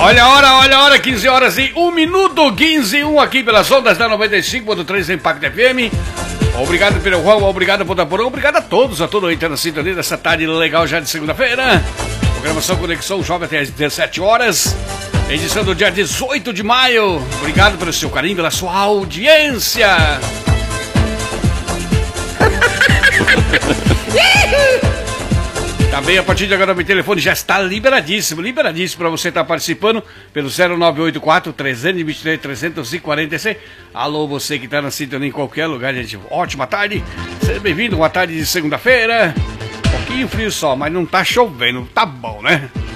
Olha a hora, 15 horas e 1 minuto, 15 e 1 aqui pelas ondas da 95.3 Impact FM. Obrigado, Pedro Juan, obrigado, Potaporão, obrigado a todos aí na sintonia dessa tarde legal já de segunda-feira. Programação Conexão Jovem até às 17 horas, edição do dia 18 de maio. Obrigado pelo seu carinho, pela sua audiência. Também a partir de agora meu telefone já está liberadíssimo para você estar participando pelo 0984-323-346. Alô, você que está na sintonia em qualquer lugar, gente. Ótima tarde, seja bem-vindo, uma tarde de segunda-feira. Um pouquinho frio só, mas não tá chovendo, tá bom, né?